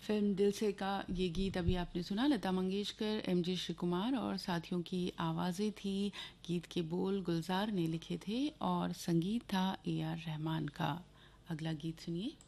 Film दिल से का ये गीत अभी आपने सुना, लता मंगेशकर, एमजी श्री कुमार और साथियों की आवाज़ें थी। गीत के बोल गुलजार ने लिखे थे और संगीत था ए आर रहमान का। अगला गीत सुनिए।